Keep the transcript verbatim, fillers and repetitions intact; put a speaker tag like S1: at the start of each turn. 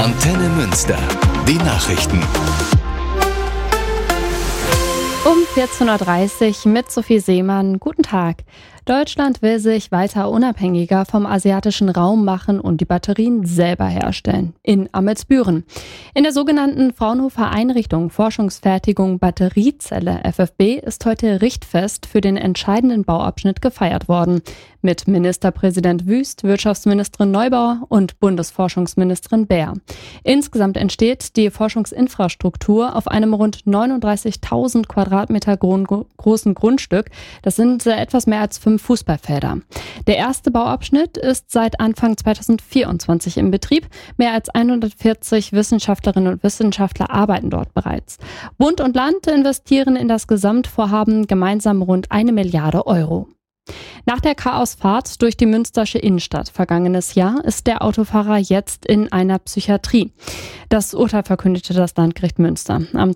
S1: Antenne Münster. Die Nachrichten.
S2: Um vierzehn Uhr dreißig mit Sophie Seemann. Guten Tag. Deutschland will sich weiter unabhängiger vom asiatischen Raum machen und die Batterien selber herstellen. In Amelsbüren. In der sogenannten Fraunhofer Einrichtung Forschungsfertigung Batteriezelle F F B ist heute Richtfest für den entscheidenden Bauabschnitt gefeiert worden. Mit Ministerpräsident Wüst, Wirtschaftsministerin Neubauer und Bundesforschungsministerin Baer. Insgesamt entsteht die Forschungsinfrastruktur auf einem rund neununddreißigtausend Quadratmeter großen Grundstück. Das sind etwas mehr als fünf Fußballfelder. Der erste Bauabschnitt ist seit Anfang zweitausendvierundzwanzig in Betrieb. Mehr als hundertvierzig Wissenschaftlerinnen und Wissenschaftler arbeiten dort bereits. Bund und Land investieren in das Gesamtvorhaben gemeinsam rund eine Milliarde Euro. Nach der Chaosfahrt durch die münstersche Innenstadt vergangenes Jahr ist der Autofahrer jetzt in einer Psychiatrie. Das Urteil verkündete das Landgericht Münster. Am